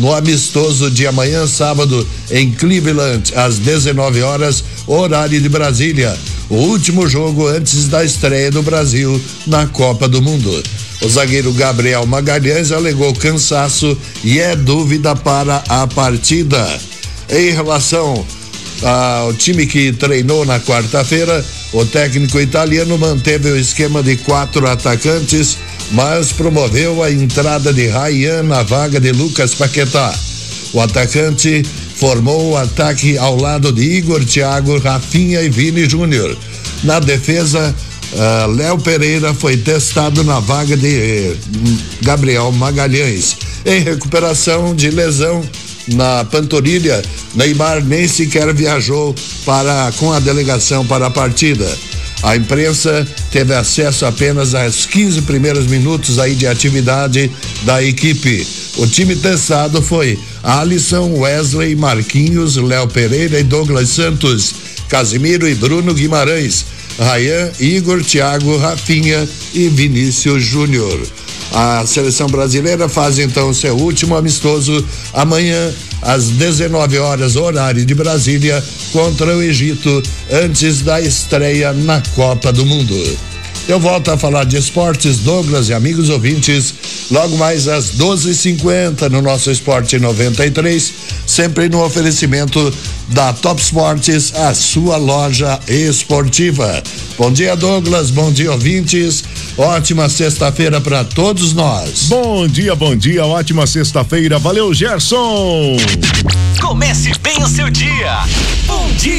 no amistoso de amanhã, sábado, em Cleveland, às 19 horas, horário de Brasília. O último jogo antes da estreia do Brasil na Copa do Mundo. O zagueiro Gabriel Magalhães alegou cansaço e é dúvida para a partida. Em relação ao time que treinou na quarta-feira, o técnico italiano manteve o esquema de 4 atacantes, mas promoveu a entrada de Ryan na vaga de Lucas Paquetá. O atacante formou o ataque ao lado de Igor, Thiago, Rafinha e Vini Júnior. Na defesa, Léo Pereira foi testado na vaga de Gabriel Magalhães. Em recuperação de lesão na panturrilha, Neymar nem sequer viajou com a delegação para a partida. A imprensa teve acesso apenas aos 15 primeiros minutos aí de atividade da equipe. O time testado foi Alisson, Wesley, Marquinhos, Léo Pereira e Douglas Santos, Casimiro e Bruno Guimarães, Ryan, Igor, Thiago, Rafinha e Vinícius Júnior. A seleção brasileira faz então seu último amistoso amanhã às 19 horas, horário de Brasília, contra o Egito, antes da estreia na Copa do Mundo. Eu volto a falar de esportes, Douglas e amigos ouvintes, logo mais às 12h50 no nosso Esporte 93, sempre no oferecimento da Top Esportes, a sua loja esportiva. Bom dia, Douglas, bom dia, ouvintes, ótima sexta-feira para todos nós. Bom dia, ótima sexta-feira, valeu, Gerson! Comece bem o seu dia. Bom dia.